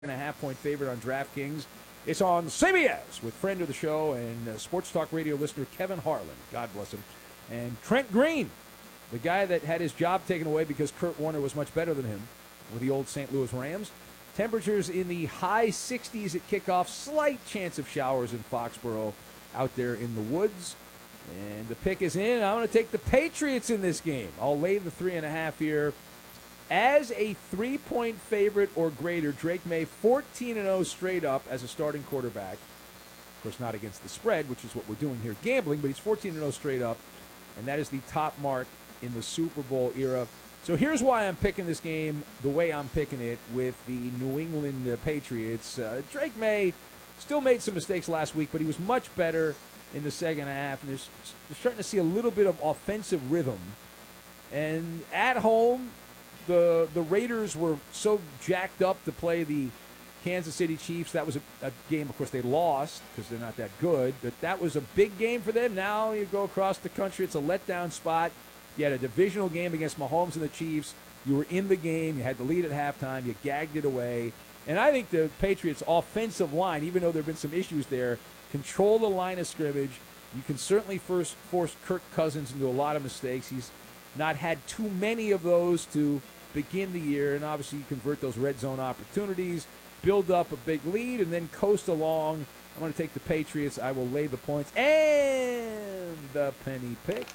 and a half-point favorite on DraftKings. It's on CBS with friend of the show and Sports Talk Radio listener Kevin Harlan. God bless him. And Trent Green, the guy that had his job taken away because Kurt Warner was much better than him with the old St. Louis Rams. Temperatures in the high 60s at kickoff. Slight chance of showers in Foxborough out there in the woods. And the pick is in. I'm going to take the Patriots in this game. I'll lay the 3.5 here. As a 3-point favorite or greater, Drake May 14-0 straight up as a starting quarterback. Of course, not against the spread, which is what we're doing here, gambling, but he's 14-0 straight up, and that is the top mark in the Super Bowl era. So here's why I'm picking this game the way I'm picking it with the New England Patriots. Drake May still made some mistakes last week, but he was much better in the second half, and they're starting to see a little bit of offensive rhythm. And at home, the Raiders were so jacked up to play the Kansas City Chiefs. That was a game, of course, they lost because they're not that good. But that was a big game for them. Now you go across the country. It's a letdown spot. You had a divisional game against Mahomes and the Chiefs. You were in the game. You had the lead at halftime. You gagged it away. And I think the Patriots' offensive line, even though there have been some issues there, control the line of scrimmage. You can certainly first force Kirk Cousins into a lot of mistakes. He's not had too many of those to begin the year, and obviously you convert those red zone opportunities, build up a big lead, and then coast along. I'm going to take the Patriots. I will lay the points and the penny picks.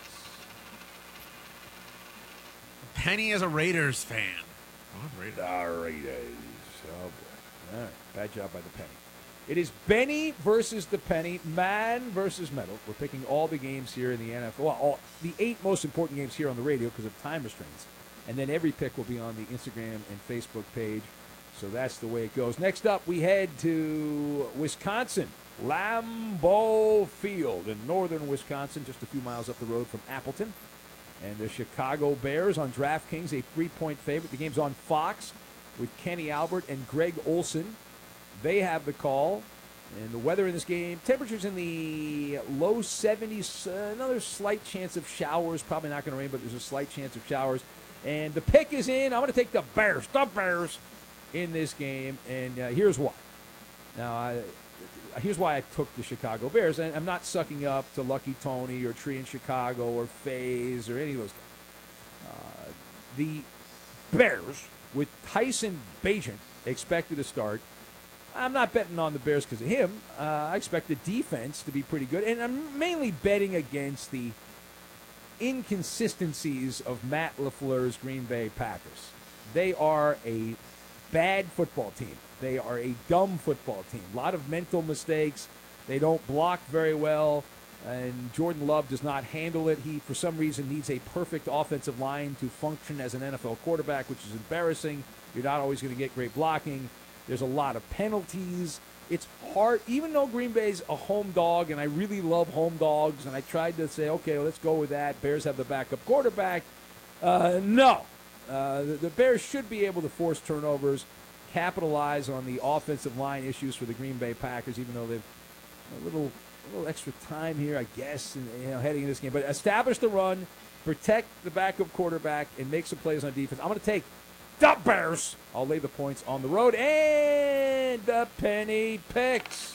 Penny is a Raiders fan. The Raiders. Oh, boy. All right. Bad job by the Penny. It is Benny versus the Penny, man versus metal. We're picking all the games here in the NFL. Well, the 8 most important games here on the radio because of time restraints. And then every pick will be on the Instagram and Facebook page. So that's the way it goes. Next up, we head to Wisconsin, Lambeau Field in northern Wisconsin, just a few miles up the road from Appleton. And the Chicago Bears on DraftKings, a 3-point favorite. The game's on Fox with Kenny Albert and Greg Olson. They have the call. And the weather in this game, temperatures in the low 70s. Another slight chance of showers. Probably not going to rain, but there's a slight chance of showers. And the pick is in. I'm going to take the Bears in this game. And here's why. Now, here's why I took the Chicago Bears. And I'm not sucking up to Lucky Tony or Tree in Chicago or FaZe or any of those guys. The Bears, with Tyson Bagent expected to start, I'm not betting on the Bears because of him. I expect the defense to be pretty good. And I'm mainly betting against the inconsistencies of Matt LaFleur's Green Bay Packers. They are a bad football team. They are a dumb football team. A lot of mental mistakes. They don't block very well. And Jordan Love does not handle it. He, for some reason, needs a perfect offensive line to function as an NFL quarterback, which is embarrassing. You're not always going to get great blocking. There's a lot of penalties. It's hard, even though Green Bay's a home dog, and I really love home dogs, and I tried to say, okay, let's go with that. Bears have the backup quarterback. No. The Bears should be able to force turnovers, capitalize on the offensive line issues for the Green Bay Packers, even though they've a little extra time here, I guess, heading into this game. But establish the run, protect the backup quarterback, and make some plays on defense. I'm going to take the Bears. I'll lay the points on the road. And the Penny picks.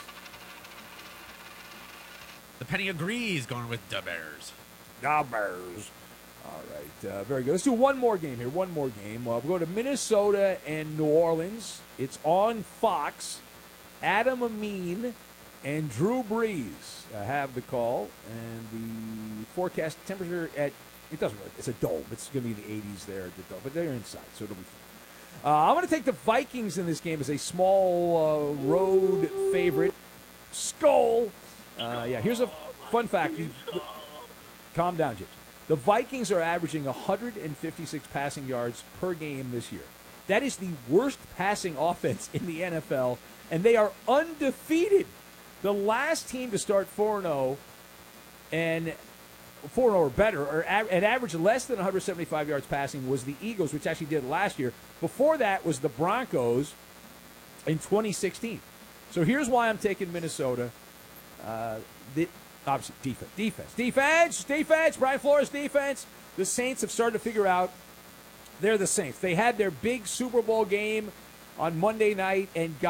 The Penny agrees, going with the Bears. The Bears. All right. Very good. Let's do one more game here. One more game. We'll go to Minnesota and New Orleans. It's on Fox. Adam Amin and Drew Brees have the call. And the forecast temperature it doesn't really. It's a dome. It's going to be in the 80s there at the dome, but they're inside, so it'll be fun. I'm going to take the Vikings in this game as a small road favorite. Skull. Here's a fun fact. Calm down, James. The Vikings are averaging 156 passing yards per game this year. That is the worst passing offense in the NFL, and they are undefeated. The last team to start 4-0 and 4-0 or better, or at average less than 175 yards passing, was the Eagles, which actually did it last year. Before that was the Broncos in 2016. So here's why I'm taking Minnesota. Obviously, defense. Brian Flores, defense. The Saints have started to figure out they're the Saints. They had their big Super Bowl game on Monday night and got